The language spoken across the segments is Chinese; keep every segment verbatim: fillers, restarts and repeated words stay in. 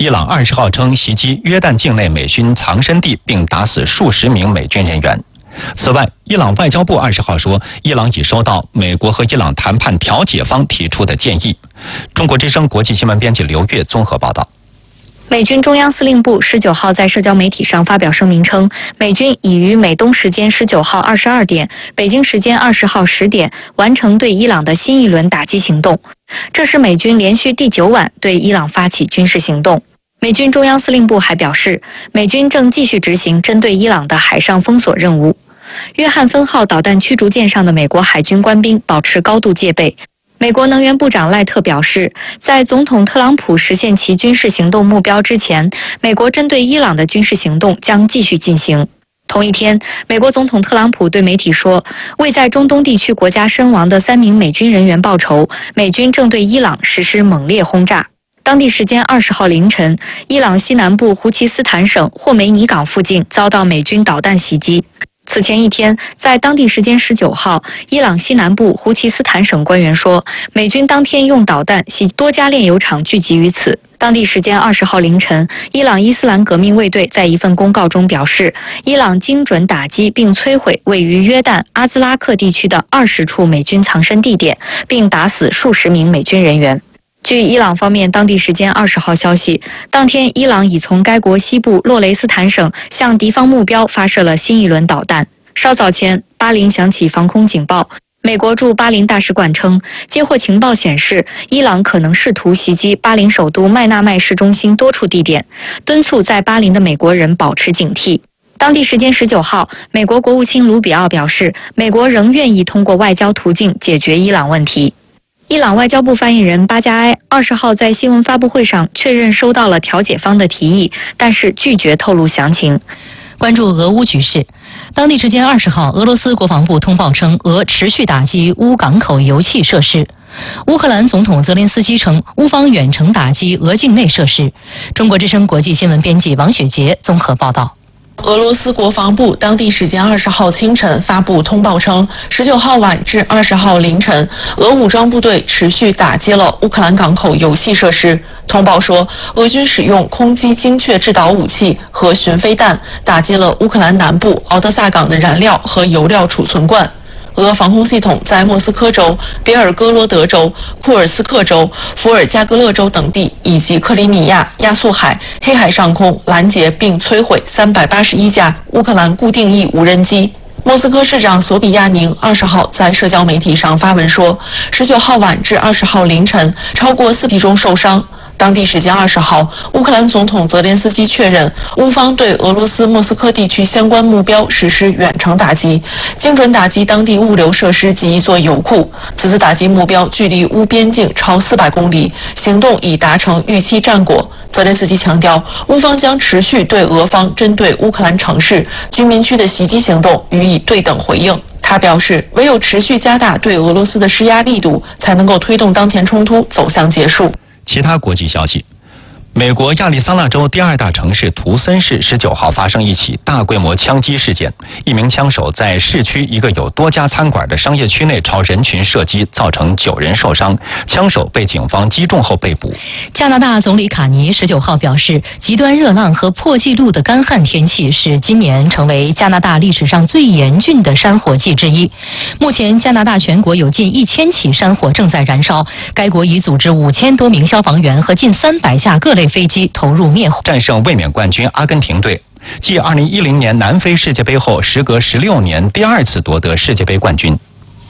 伊朗二十号称袭击约旦境内美军藏身地，并打死数十名美军人员。此外，伊朗外交部二十号说，伊朗已收到美国和伊朗谈判调解方提出的建议。中国之声国际新闻编辑刘月综合报道。 美军中央司令部十九号在社交媒体上发表声明称，美军已于美东时间十九号二十二点、北京时间二十号十点完成对伊朗的新一轮打击行动。这是美军连续第九晚对伊朗发起军事行动。美军中央司令部还表示，美军正继续执行针对伊朗的海上封锁任务。约翰芬号导弹驱逐舰上的美国海军官兵保持高度戒备。美国能源部长赖特表示，在总统特朗普实现其军事行动目标之前，美国针对伊朗的军事行动将继续进行。同一天，美国总统特朗普对媒体说，为在中东地区国家身亡的三名美军人员报仇，美军正对伊朗实施猛烈轰炸。当地时间二十号凌晨，伊朗西南部胡奇斯坦省霍梅尼港附近遭到美军导弹袭击。此前一天，在当地时间十九号，伊朗西南部胡奇斯坦省官员说，美军当天用导弹袭多家炼油厂聚集于此。当地时间二十号凌晨，伊朗伊斯兰革命卫队在一份公告中表示，伊朗精准打击并摧毁位于约旦阿兹拉克地区的二十处美军藏身地点，并打死数十名美军人员。据伊朗方面当地时间二十号消息，当天伊朗已从该国西部洛雷斯坦省向敌方目标发射了新一轮导弹。稍早前，巴林响起防空警报。美国驻巴林大使馆称，接获情报显示，伊朗可能试图袭击巴林首都麦纳麦市中心多处地点，敦促在巴林的美国人保持警惕。当地时间十九号，美国国务卿卢比奥表示，美国仍愿意通过外交途径解决伊朗问题。伊朗外交部发言人巴加埃二十号在新闻发布会上确认收到了调解方的提议，但是拒绝透露详情。 关注俄乌局势，当地时间二十号，俄罗斯国防部通报称，俄持续打击乌港口油气设施。乌克兰总统泽连斯基称，乌方远程打击俄境内设施。中国之声国际新闻编辑王雪杰综合报道。 俄罗斯国防部当地时间二十号清晨发布通报称，十九号晚至二十号凌晨，俄武装部队持续打击了乌克兰港口油气设施。通报说，俄军使用空击精确制导武器和巡飞弹打击了乌克兰南部敖德萨港的燃料和油料储存罐。俄防空系统在莫斯科州、别尔哥罗德州、库尔斯克州、伏尔加格勒州等地以及克里米亚、亚速海、黑海上空拦截并摧毁三百八十一架乌克兰固定翼无人机。莫斯科市长索比亚宁二十号在社交媒体上发文说，十九号晚至二十号凌晨，超过四级中受伤。当地时间二十号，乌克兰总统泽连斯基确认，乌方对俄罗斯莫斯科地区相关目标实施远程打击，精准打击当地物流设施及一座油库。此次打击目标距离乌边境超四百公里，行动已达成预期战果。泽连斯基强调，乌方将持续对俄方针对乌克兰城市、居民区的袭击行动予以对等回应。他表示，唯有持续加大对俄罗斯的施压力度，才能够推动当前冲突走向结束。 其他国际消息，美国亚利桑那州第二大城市图森市十九号发生一起大规模枪击事件，一名枪手在市区一个有多家餐馆的商业区内朝人群射击，造成九人受伤，枪手被警方击中后被捕。 加拿大总理卡尼十九号表示，极端热浪和破纪录的干旱天气使今年成为加拿大历史上最严峻的山火季之一。目前加拿大全国有近一千起山火正在燃烧，该国已组织五千多名消防员和近三百架各类飞机投入灭火。 战胜卫冕冠军阿根廷队，继二零一零年南非世界杯后，时隔十六年第二次夺得世界杯冠军。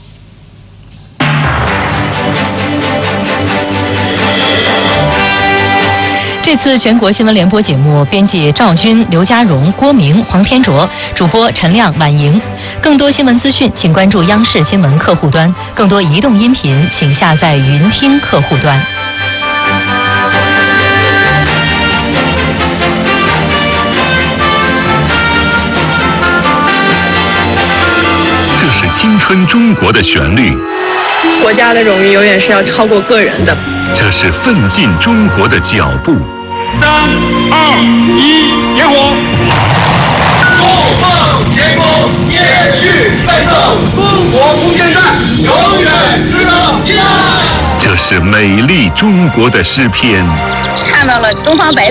这次全国新闻联播节目，编辑赵军、刘家荣、郭明、黄天卓，主播陈亮、婉莹。更多新闻资讯，请关注央视新闻客户端；更多移动音频，请下载云听客户端。 这是青春中国的旋律， 国家的荣誉永远是要超过个人的。 这是奋进中国的脚步。 三二一，点火！共创天空，延续奋斗，中国空间站永远值得依赖。 这是美丽中国的诗篇。 看到了东方白